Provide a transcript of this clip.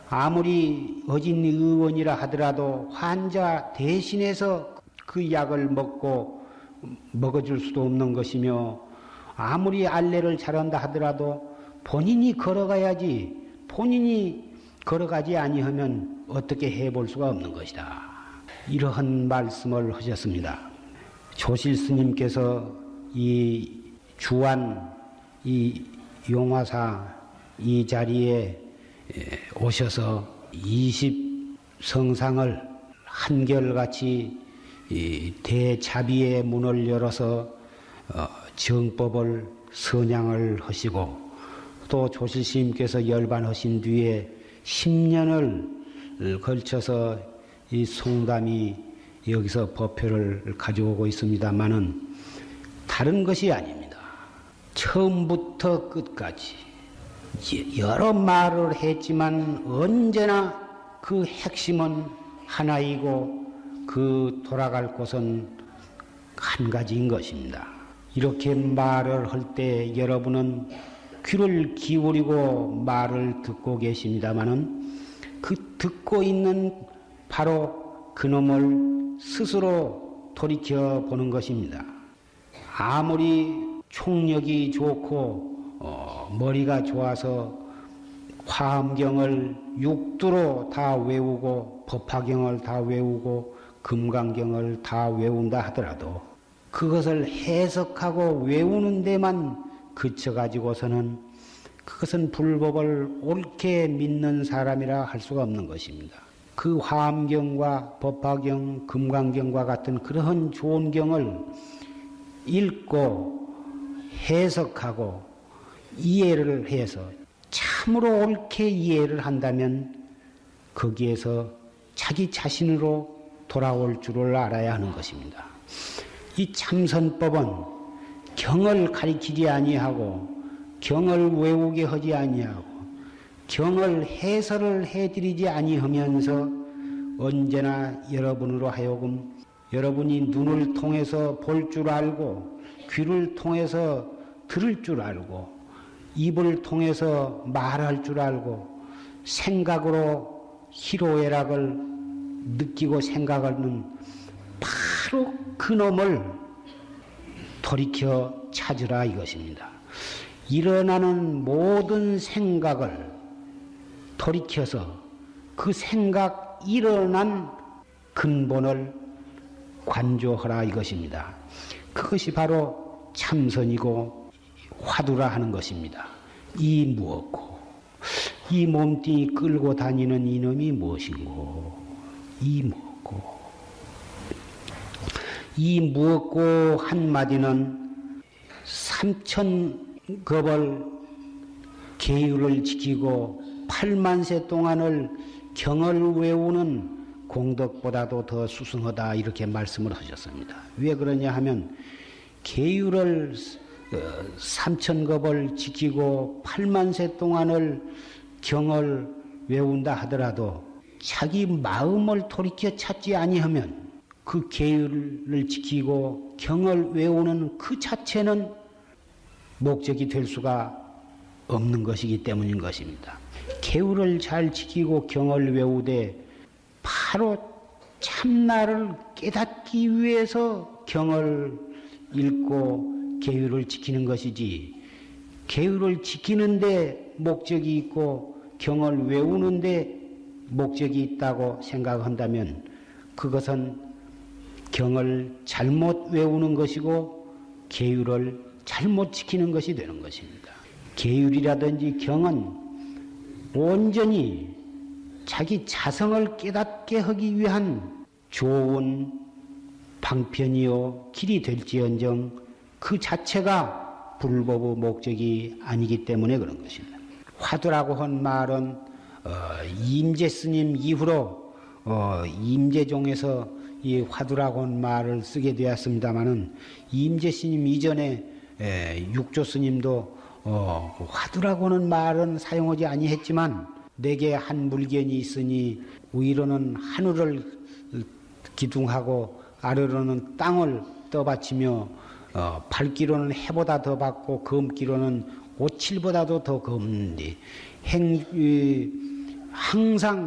아무리 어진 의원이라 하더라도 환자 대신해서 그 약을 먹어줄 수도 없는 것이며, 아무리 알레를 잘한다 하더라도 본인이 걸어가야지, 본인이 걸어가지 아니하면 어떻게 해볼 수가 없는 것이다. 이러한 말씀을 하셨습니다. 조실 스님께서 이 주안, 이 용화사 이 자리에 오셔서 20성상을 한결같이 대자비의 문을 열어서 정법을 선양을 하시고, 또 조실스님께서 열반하신 뒤에 10년을 걸쳐서 이 송담이 여기서 법표를 가져오고 있습니다마는 다른 것이 아닙니다. 처음부터 끝까지 여러 말을 했지만 언제나 그 핵심은 하나이고 그 돌아갈 곳은 한 가지인 것입니다. 이렇게 말을 할 때 여러분은 귀를 기울이고 말을 듣고 계십니다마는 그 듣고 있는 바로 그놈을 스스로 돌이켜 보는 것입니다. 아무리 총력이 좋고 머리가 좋아서 화엄경을 육두로 다 외우고 법화경을 다 외우고 금강경을 다 외운다 하더라도 그것을 해석하고 외우는 데만 그쳐가지고서는 그것은 불법을 옳게 믿는 사람이라 할 수가 없는 것입니다. 그 화엄경과 법화경, 금강경과 같은 그러한 좋은 경을 읽고 해석하고 이해를 해서 참으로 옳게 이해를 한다면 거기에서 자기 자신으로 돌아올 줄을 알아야 하는 것입니다. 이 참선법은 경을 가리키지 아니하고 경을 외우게 하지 아니하고 경을 해설을 해드리지 아니하면서 언제나 여러분으로 하여금 여러분이 눈을 통해서 볼 줄 알고 귀를 통해서 들을 줄 알고 입을 통해서 말할 줄 알고 생각으로 희로애락을 느끼고 생각하는 바로 그놈을 돌이켜 찾으라 이것입니다. 일어나는 모든 생각을 돌이켜서 그 생각 일어난 근본을 관조하라 이것입니다. 그것이 바로 참선이고 화두라 하는 것입니다. 이 무엇고 이 몸뚱이 끌고 다니는 이놈이 무엇인고 이 무엇고 이 무엇고 한마디는 3000겁을 계율을 지키고 8만세 동안을 경을 외우는 공덕보다도 더 수승하다 이렇게 말씀을 하셨습니다. 왜 그러냐 하면 계율을 3000겁을 지키고 8만세 동안을 경을 외운다 하더라도 자기 마음을 돌이켜 찾지 아니하면 그 계율을 지키고 경을 외우는 그 자체는 목적이 될 수가 없는 것이기 때문인 것입니다. 계율을 잘 지키고 경을 외우되 바로 참나를 깨닫기 위해서 경을 읽고 계율을 지키는 것이지 계율을 지키는데 목적이 있고 경을 외우는데 목적이 있다고 생각한다면 그것은 경을 잘못 외우는 것이고 계율을 잘못 지키는 것이 되는 것입니다. 계율이라든지 경은 온전히 자기 자성을 깨닫게 하기 위한 좋은 방편이요 길이 될지언정 그 자체가 불법의 목적이 아니기 때문에 그런 것입니다. 화두라고 한 말은 임재 스님 이후로 임재종에서 이 화두라고 한 말을 쓰게 되었습니다마는 임재 스님 이전에 육조 스님도 화두라고 하는 말은 사용하지 아니했지만 내게 한 물견이 있으니 위로는 하늘을 기둥하고 아래로는 땅을 떠받치며 밝기로는 해보다 더 밝고 검기로는 오칠보다도 더 검은데 항상